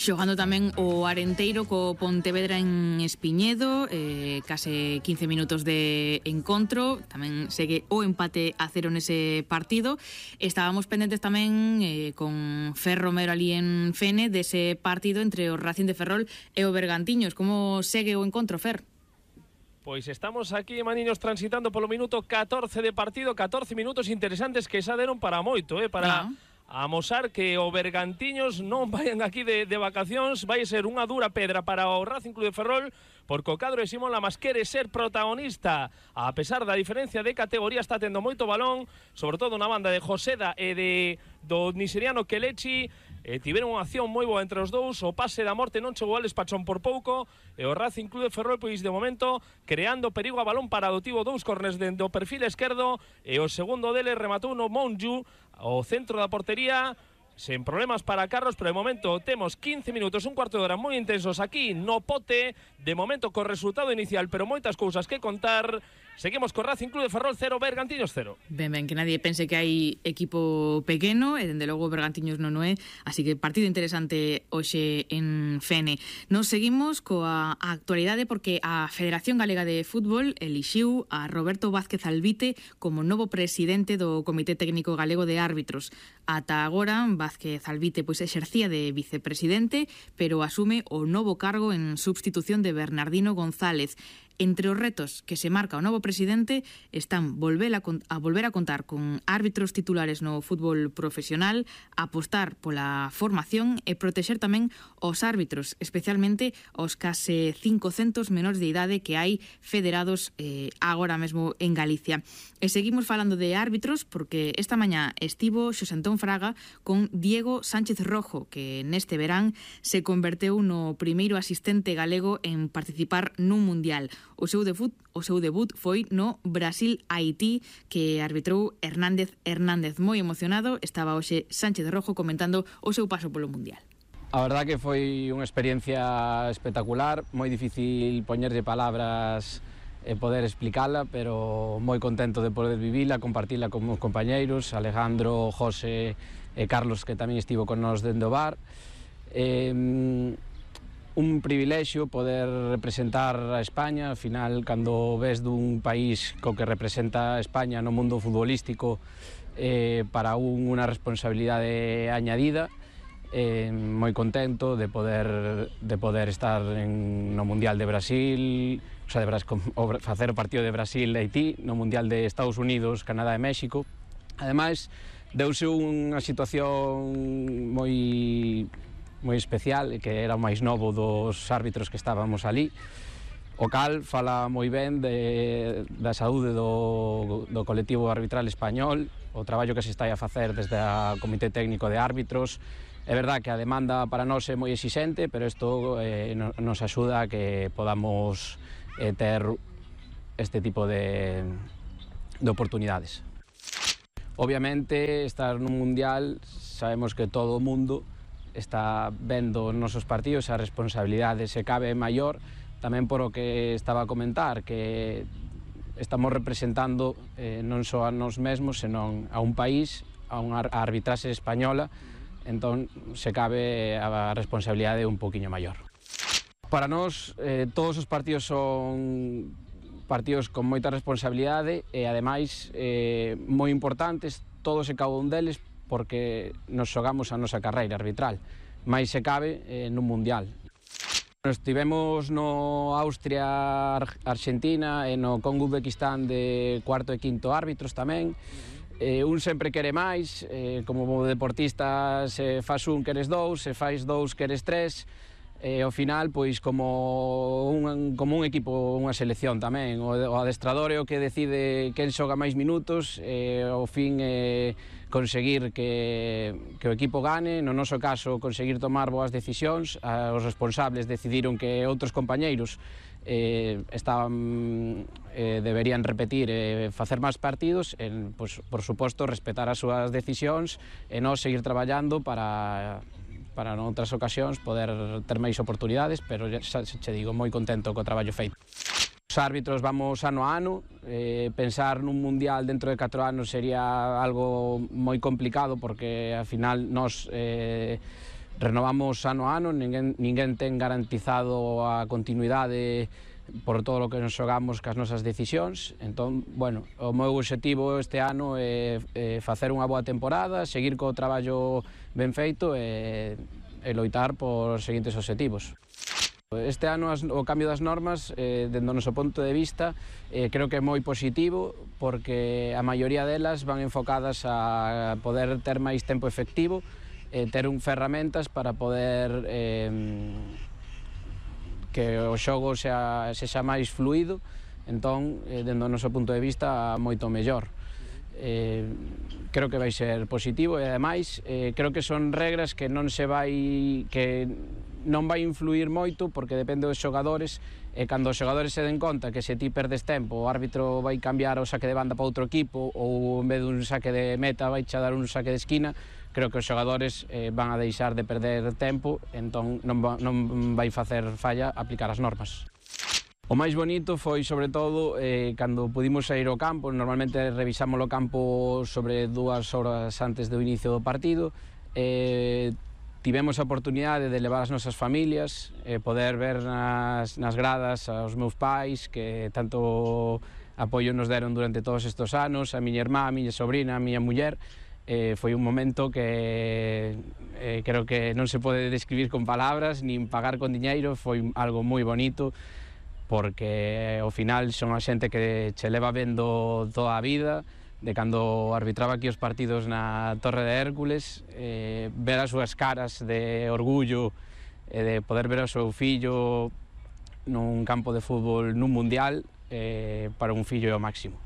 Xogando tamén o Arenteiro co Pontevedra en Espiñedo, case 15 minutos de encontro, tamén segue o empate a 0 nese partido. Estábamos pendentes tamén con Fer Romero ali en Fene dese partido entre o Racing de Ferrol e o Bergantiños. Como segue o encontro, Fer? Pois estamos aquí, maniños, transitando polo minuto 14 de partido, 14 minutos interesantes que xa deron para moito, para amosar que o Bergantiños non vayan aquí de vacacións. Vai ser unha dura pedra para o Racing Club de Ferrol, porque o cadro de Simón Lamas quere ser protagonista. A pesar da diferencia de categoría, está tendo moito balón, sobre todo na banda de Joseda e do nigeriano Kelechi. Tiveron unha acción moi boa entre os dous. O pase da morte non chegou al despachón por pouco, e o Racing Club de Ferrol, pois de momento creando perigo a balón parado. Tivo dous corners dentro do perfil esquerdo, e o segundo dele rematou no Monju ao centro da portería, sen problemas para Carlos. Pero de momento temos 15 minutos, un cuarto de hora moi intensos aquí no Pote, de momento co resultado inicial, pero moitas cousas que contar. Seguimos co Racing Club de Ferrol 0, Bergantiños 0. Ben, que nadie pense que hai equipo pequeno, e dende logo Bergantiños non é, así que partido interesante hoxe en Fene. Nos seguimos coa actualidade, porque a Federación Galega de Fútbol elixiu a Roberto Vázquez Albite como novo presidente do Comité Técnico Galego de Árbitros. Ata agora, Vázquez Albite pois exercía de vicepresidente, pero asume o novo cargo en substitución de Bernardino González. Entre os retos que se marca o novo presidente están volver a contar con árbitros titulares no fútbol profesional, apostar pola formación e protexer tamén os árbitros, especialmente os case 500 menores de idade que hai federados agora mesmo en Galicia. E seguimos falando de árbitros, porque esta mañá estivo Xosé Antón Fraga con Diego Sánchez Rojo, que neste verán se converteu no primeiro asistente galego en participar nun mundial. O seu debut foi no Brasil-Haití, que arbitrou Hernández. Moi emocionado estaba hoxe Sánchez Rojo comentando o seu paso polo mundial. A verdad que foi unha experiencia espectacular, moi difícil poñerlle palabras e poder explicala, pero moi contento de poder vivila, compartila con meus compañeiros, Alejandro, José e Carlos, que tamén estivo con nós dende o bar. Un privilexio poder representar a España. Al final, cando ves dun país co que representa a España no mundo futbolístico, para unha responsabilidade añadida. Moi contento de poder estar no Mundial de Brasil, facer o partido de Brasil e Haití, no Mundial de Estados Unidos, Canadá e México. Ademais, deuse unha situación moi especial, que era o máis novo dos árbitros que estábamos ali, o cal fala moi ben da saúde do colectivo arbitral español, o traballo que se está a facer desde o Comité Técnico de Árbitros. É verdad que a demanda para nós é moi exixente, pero isto nos axuda a que podamos ter este tipo de oportunidades. Obviamente, estar nun mundial, sabemos que todo o mundo está vendo os nosos partidos, a responsabilidade se cabe maior, tamén por o que estaba a comentar, que estamos representando non só a nós mesmos, senón a un país, a unha arbitraxe española, entón se cabe a responsabilidade un poquinho maior. Para nós, todos os partidos son partidos con moita responsabilidade e, ademais, moi importantes, todos e cada un deles, porque nos xogamos a nosa carreira arbitral, máis se cabe nun mundial. Estivemos no Austria-Argentina e no Congo-Uzbequistán de cuarto e quinto árbitros tamén. Un sempre quere máis, como deportista, se faz un queres dous, se faz dous queres tres, e ao final, pois, como un equipo, unha selección tamén, o adestrador é o que decide quen xoga máis minutos, ao fin conseguir que o equipo gane, no noso caso conseguir tomar boas decisións. Os responsables decidiron que outros compañeiros deberían repetir e facer máis partidos, por suposto respetar as súas decisións e nós seguir traballando para noutras ocasións poder ter máis oportunidades, pero xa che digo, moi contento co traballo feito. Os árbitros vamos ano a ano, pensar nun mundial dentro de 4 anos sería algo moi complicado, porque ao final nós renovamos ano a ano, ninguén ten garantizado a continuidade por todo o que nos xogamos cas nosas decisións. Entón, bueno, o meu objetivo este ano é facer unha boa temporada, seguir co traballo ben feito e loitar por seguintes objetivos. Este ano o cambio das normas, dende o noso punto de vista, creo que é moi positivo porque a maioría delas van enfocadas a poder ter máis tempo efectivo, ter ferramentas para poder que o xogo sexa máis fluido, entón, dende o noso punto de vista, moito mellor. Creo que vai ser positivo e, ademais, creo que son regras que non vai influir moito porque depende dos xogadores e cando os xogadores se den conta que se ti perdes tempo o árbitro vai cambiar o saque de banda para outro equipo ou en vez dun saque de meta vai xa dar un saque de esquina, creo que os xogadores van a deixar de perder tempo, entón non vai facer falla aplicar as normas. O máis bonito foi, sobre todo, cando pudimos sair ao campo. Normalmente revisamos o campo sobre 2 horas antes do inicio do partido. Tivemos a oportunidade de levar as nosas familias, poder ver nas gradas aos meus pais, que tanto apoio nos deron durante todos estes anos, a miña irmá, a miña sobrina, a miña muller. Foi un momento que creo que non se pode describir con palabras, nin pagar con diñeiro, foi algo moi bonito, porque ao final son a xente que che leva vendo toda a vida, de cando arbitraba aquí os partidos na Torre de Hércules, ver as súas caras de orgullo e de poder ver o seu fillo nun campo de fútbol nun mundial, para un fillo é o máximo.